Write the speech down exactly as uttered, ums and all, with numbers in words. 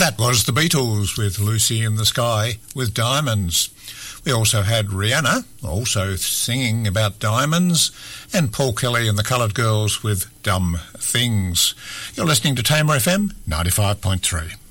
That was the Beatles with Lucy in the Sky with Diamonds. We also had Rihanna, also singing about diamonds, and Paul Kelly and the Coloured Girls with Dumb Things. You're listening to Tamer F M ninety-five point three.